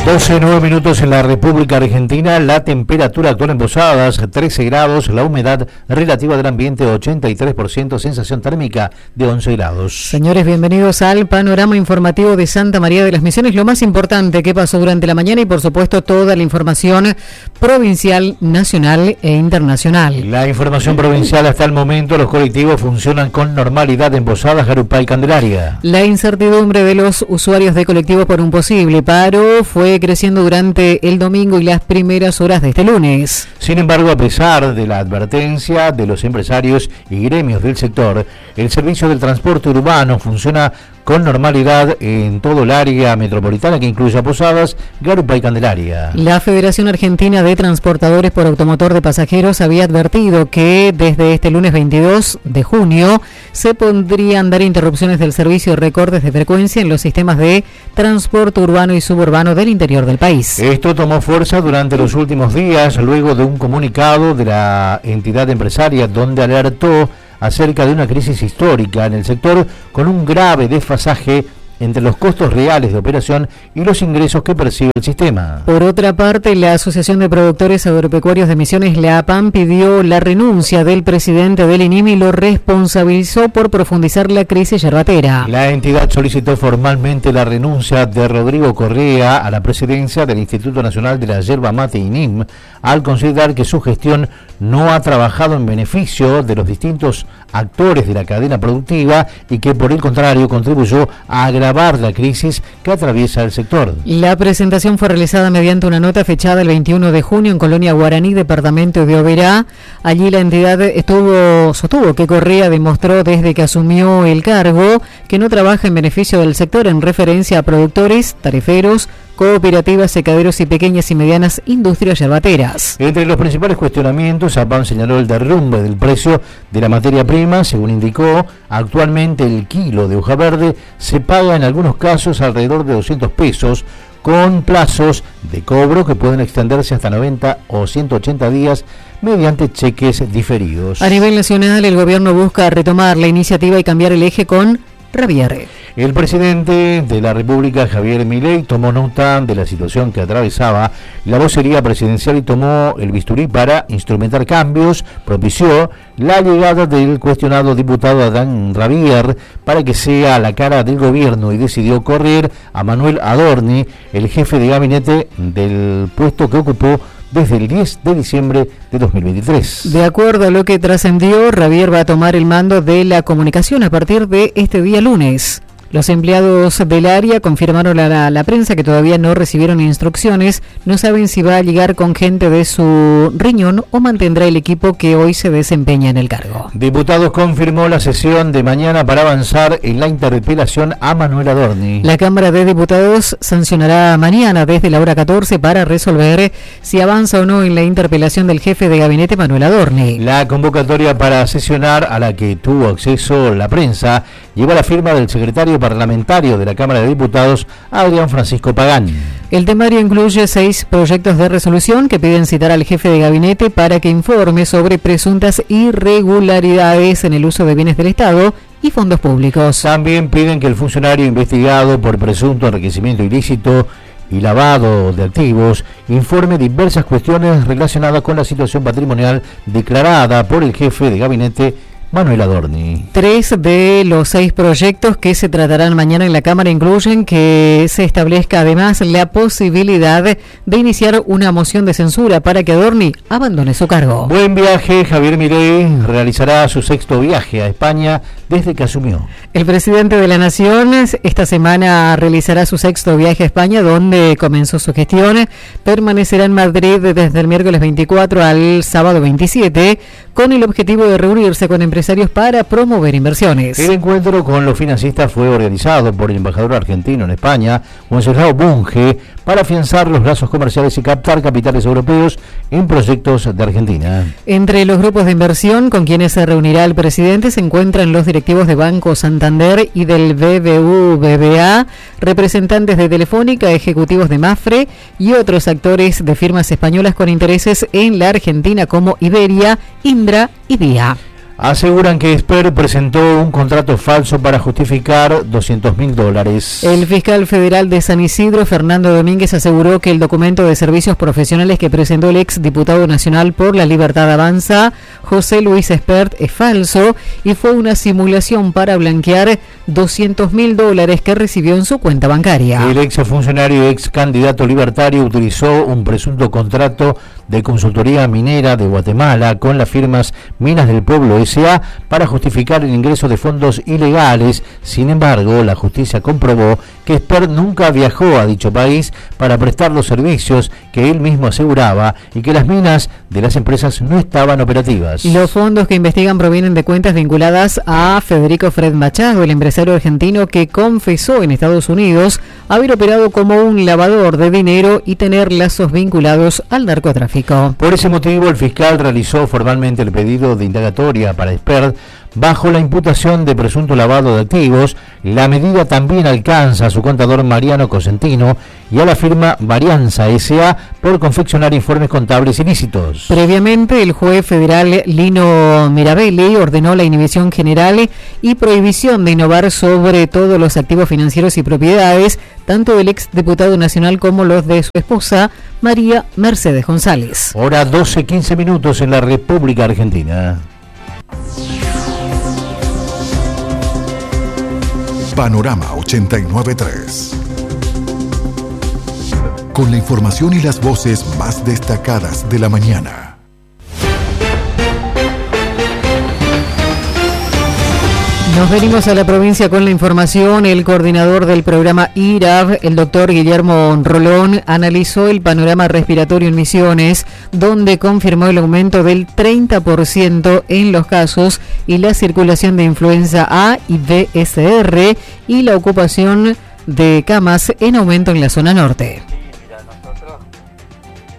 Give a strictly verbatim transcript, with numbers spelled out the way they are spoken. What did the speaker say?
doce, nueve minutos en la República Argentina. La temperatura actual en Posadas, trece grados. La humedad relativa del ambiente, ochenta y tres por ciento. Sensación térmica de once grados. Señores, bienvenidos al panorama informativo de Santa María de las Misiones. Lo más importante que pasó durante la mañana y, por supuesto, toda la información provincial, nacional e internacional. La información provincial hasta el momento. Los colectivos funcionan con normalidad en Posadas, Garupá y Candelaria. La incertidumbre de los usuarios de colectivos por un posible paro fue creciendo durante el domingo y las primeras horas de este lunes. Sin embargo, a pesar de la advertencia de los empresarios y gremios del sector, el servicio del transporte urbano funciona con normalidad en todo el área metropolitana, que incluye a Posadas, Garupá y Candelaria. La Federación Argentina de Transportadores por Automotor de Pasajeros había advertido que desde este lunes veintidós de junio se podrían dar interrupciones del servicio y recortes de frecuencia en los sistemas de transporte urbano y suburbano del interior del país. Esto tomó fuerza durante los últimos días, luego de un comunicado de la entidad empresaria donde alertó acerca de una crisis histórica en el sector, con un grave desfasaje entre los costos reales de operación y los ingresos que percibe el sistema. Por otra parte, la Asociación de Productores Agropecuarios de Misiones, la A P A M, pidió la renuncia del presidente del I N I M y lo responsabilizó por profundizar la crisis yerbatera. La entidad solicitó formalmente la renuncia de Rodrigo Correa a la presidencia del Instituto Nacional de la Yerba Mate I N I M, al considerar que su gestión no ha trabajado en beneficio de los distintos actores de la cadena productiva y que, por el contrario, contribuyó a agravar la crisis que atraviesa el sector. La presentación fue realizada mediante una nota fechada el veintiuno de junio en Colonia Guaraní, departamento de Oberá. Allí la entidad estuvo, sostuvo que Correa demostró desde que asumió el cargo que no trabaja en beneficio del sector, en referencia a productores, tariferos, cooperativas, secaderos y pequeñas y medianas industrias yerbateras. Entre los principales cuestionamientos, A P A M señaló el derrumbe del precio de la materia prima. Según indicó, actualmente el kilo de hoja verde se paga en algunos casos alrededor de doscientos pesos, con plazos de cobro que pueden extenderse hasta noventa o ciento ochenta días mediante cheques diferidos. A nivel nacional, el gobierno busca retomar la iniciativa y cambiar el eje con Ravier. El presidente de la República, Javier Milei, tomó nota de la situación que atravesaba la vocería presidencial y tomó el bisturí para instrumentar cambios. Propició la llegada del cuestionado diputado Adán Ravier para que sea la cara del gobierno y decidió correr a Manuel Adorni, el jefe de gabinete del puesto que ocupó desde el diez de diciembre de dos mil veintitrés. De acuerdo a lo que trascendió, Ravier va a tomar el mando de la comunicación a partir de este día lunes. Los empleados del área confirmaron a la, la prensa que todavía no recibieron instrucciones, no saben si va a llegar con gente de su riñón o mantendrá el equipo que hoy se desempeña en el cargo. Diputados confirmó la sesión de mañana para avanzar en la interpelación a Manuel Adorni. La Cámara de Diputados sancionará mañana desde la hora catorce para resolver si avanza o no en la interpelación del jefe de gabinete Manuel Adorni. La convocatoria para sesionar, a la que tuvo acceso la prensa, lleva la firma del secretario parlamentario de la Cámara de Diputados, Adrián Francisco Pagán. El temario incluye seis proyectos de resolución que piden citar al jefe de gabinete para que informe sobre presuntas irregularidades en el uso de bienes del Estado y fondos públicos. También piden que el funcionario investigado por presunto enriquecimiento ilícito y lavado de activos informe diversas cuestiones relacionadas con la situación patrimonial declarada por el jefe de gabinete Manuel Adorni. Tres de los seis proyectos que se tratarán mañana en la Cámara incluyen que se establezca además la posibilidad de iniciar una moción de censura para que Adorni abandone su cargo. Buen viaje. Javier Milei realizará su sexto viaje a España desde que asumió. El presidente de la Nación esta semana realizará su sexto viaje a España, donde comenzó su gestión. Permanecerá en Madrid desde el miércoles veinticuatro al sábado veintisiete, con el objetivo de reunirse con empresarios para promover inversiones. El encuentro con los financistas fue organizado por el embajador argentino en España, Wenceslao Bunge, para afianzar los lazos comerciales y captar capitales europeos en proyectos de Argentina. Entre los grupos de inversión con quienes se reunirá el presidente se encuentran los directivos de Banco Santander y del B B V A B A, representantes de Telefónica, ejecutivos de Mafre y otros actores de firmas españolas con intereses en la Argentina como Iberia, Indra y Vía. Aseguran que Esper presentó un contrato falso para justificar doscientos mil dólares. El fiscal federal de San Isidro, Fernando Domínguez, aseguró que el documento de servicios profesionales que presentó el ex diputado nacional por la Libertad Avanza, José Luis Espert, es falso y fue una simulación para blanquear doscientos mil dólares que recibió en su cuenta bancaria. El ex funcionario y ex candidato libertario utilizó un presunto contrato de consultoría minera de Guatemala con las firmas Minas del Pueblo S A para justificar el ingreso de fondos ilegales. Sin embargo, la justicia comprobó que Espert nunca viajó a dicho país para prestar los servicios que él mismo aseguraba y que las minas de las empresas no estaban operativas. Los fondos que investigan provienen de cuentas vinculadas a Federico Fred Machado, el empresario argentino que confesó en Estados Unidos haber operado como un lavador de dinero y tener lazos vinculados al narcotráfico. Por ese motivo, el fiscal realizó formalmente el pedido de indagatoria para Espert bajo la imputación de presunto lavado de activos. La medida también alcanza a su contador Mariano Cosentino y a la firma Varianza S A por confeccionar informes contables ilícitos. Previamente, el juez federal Lino Mirabelli ordenó la inhibición general y prohibición de innovar sobre todos los activos financieros y propiedades, tanto del ex diputado nacional como los de su esposa, María Mercedes González. Hora doce quince minutos en la República Argentina. Panorama ochenta y nueve punto tres. Con la información y las voces más destacadas de la mañana. Nos venimos a la provincia con la información. El coordinador del programa I R A B, el doctor Guillermo Rolón, analizó el panorama respiratorio en Misiones, donde confirmó el aumento del treinta por ciento en los casos y la circulación de influenza A y B S R y la ocupación de camas en aumento en la zona norte.